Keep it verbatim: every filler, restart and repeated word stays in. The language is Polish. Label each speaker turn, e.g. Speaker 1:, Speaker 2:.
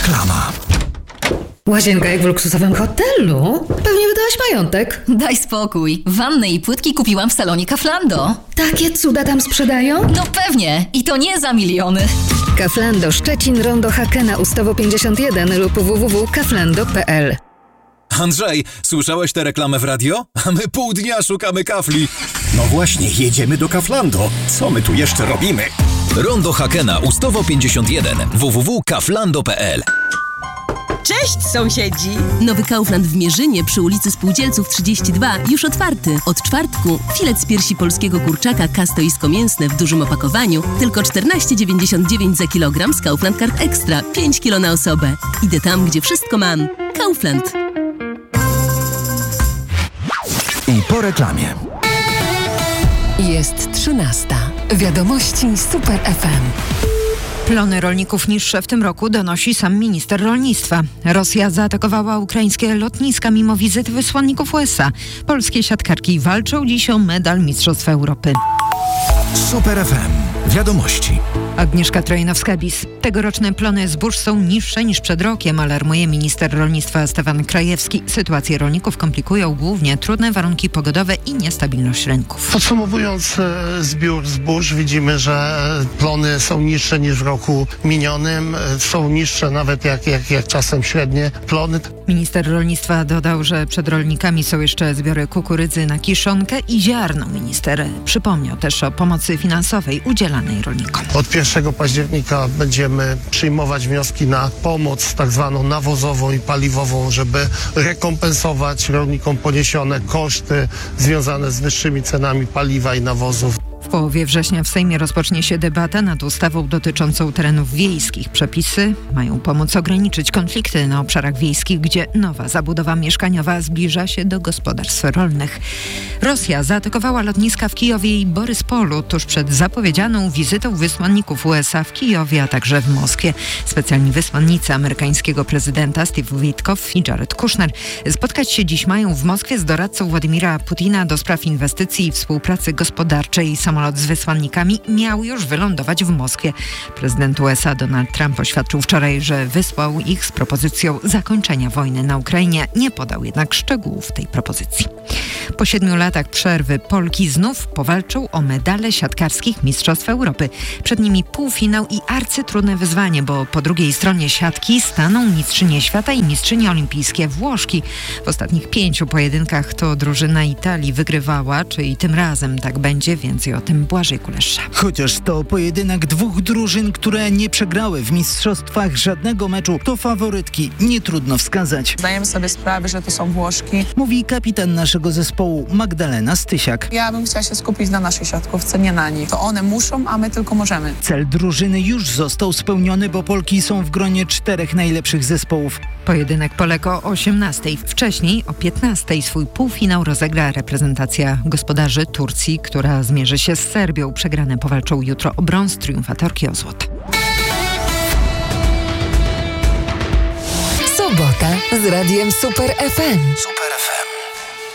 Speaker 1: Reklama.
Speaker 2: Łazienka jak w luksusowym hotelu? Pewnie wydałaś majątek.
Speaker 3: Daj spokój. Wannę i płytki kupiłam w salonie Kauflando.
Speaker 2: Takie cuda tam sprzedają?
Speaker 3: No pewnie. I to nie za miliony.
Speaker 2: Kauflando Szczecin, Rondo Hakena, Ustawo pięćdziesiąt jeden lub w w w kropka kauflando kropka p l.
Speaker 4: Andrzej, słyszałeś tę reklamę w radio? A my pół dnia szukamy kafli.
Speaker 1: No właśnie, jedziemy do Kauflando. Co my tu jeszcze robimy?
Speaker 4: Rondo Hakena, Ustawo pięćdziesiąt jeden, w w w kropka kauflando kropka p l.
Speaker 5: Cześć sąsiedzi!
Speaker 6: Nowy Kaufland w Mierzynie przy ulicy Spółdzielców trzydzieści dwa już otwarty. Od czwartku filet z piersi polskiego kurczaka kastoisko-mięsne w dużym opakowaniu tylko czternaście dziewięćdziesiąt dziewięć za kilogram z Kaufland Card Extra, pięć kilo na osobę. Idę tam, gdzie wszystko mam. Kaufland.
Speaker 1: I po reklamie.
Speaker 7: Jest trzynasta. Wiadomości Super F M.
Speaker 8: Plony rolników niższe w tym roku donosi sam minister rolnictwa. Rosja zaatakowała ukraińskie lotniska mimo wizyt wysłanników U S A. Polskie siatkarki walczą dziś o medal Mistrzostw Europy.
Speaker 1: Super F M. Wiadomości.
Speaker 8: Agnieszka Trojnowska-Bis. Tegoroczne plony zbóż są niższe niż przed rokiem, alarmuje minister rolnictwa Stefan Krajewski. Sytuację rolników komplikują głównie trudne warunki pogodowe i niestabilność rynków.
Speaker 9: Podsumowując zbiór zbóż, widzimy, że plony są niższe niż w roku minionym. Są niższe nawet jak, jak, jak czasem średnie plony.
Speaker 8: Minister rolnictwa dodał, że przed rolnikami są jeszcze zbiory kukurydzy na kiszonkę i ziarno. Minister przypomniał też o pomocy finansowej udzielanej rolnikom.
Speaker 9: Od pierwszego października będziemy przyjmować wnioski na pomoc tak zwaną nawozową i paliwową, żeby rekompensować rolnikom poniesione koszty związane z wyższymi cenami paliwa i nawozów.
Speaker 8: W połowie września w Sejmie rozpocznie się debata nad ustawą dotyczącą terenów wiejskich. Przepisy mają pomóc ograniczyć konflikty na obszarach wiejskich, gdzie nowa zabudowa mieszkaniowa zbliża się do gospodarstw rolnych. Rosja zaatakowała lotniska w Kijowie i Boryspolu tuż przed zapowiedzianą wizytą wysłanników U S A w Kijowie, a także w Moskwie. Specjalni wysłannicy amerykańskiego prezydenta Steve Witkoff i Jared Kushner spotkać się dziś mają w Moskwie z doradcą Władimira Putina do spraw inwestycji i współpracy gospodarczej. Samolot z wysłannikami miał już wylądować w Moskwie. Prezydent U S A Donald Trump oświadczył wczoraj, że wysłał ich z propozycją zakończenia wojny na Ukrainie. Nie podał jednak szczegółów tej propozycji. Po siedmiu latach przerwy Polki znów powalczą o medale siatkarskich Mistrzostw Europy. Przed nimi półfinał i arcytrudne wyzwanie, bo po drugiej stronie siatki staną mistrzynie świata i mistrzynie olimpijskie Włoszki. W ostatnich pięciu pojedynkach to drużyna Italii wygrywała, czy i tym razem tak będzie, więcej o tym Błażej Kulesza.
Speaker 10: Chociaż to pojedynek dwóch drużyn, które nie przegrały w mistrzostwach żadnego meczu, to faworytki nie trudno wskazać.
Speaker 11: Zdajemy sobie sprawę, że to są Włoszki.
Speaker 10: Mówi kapitan naszego zespołu Magdalena Stysiak.
Speaker 11: Ja bym chciała się skupić na naszej siatkówce, nie na nich. To one muszą, a my tylko możemy.
Speaker 10: Cel drużyny już został spełniony, bo Polki są w gronie czterech najlepszych zespołów.
Speaker 8: Pojedynek Polek o osiemnastej. Wcześniej o piętnastej swój półfinał rozegra reprezentacja gospodarzy Turcji, która zmierzy się z Serbią. Przegrane powalczą jutro o brąz, triumfatorki o złoto.
Speaker 7: Sobota z radiem Super F M.
Speaker 1: Super.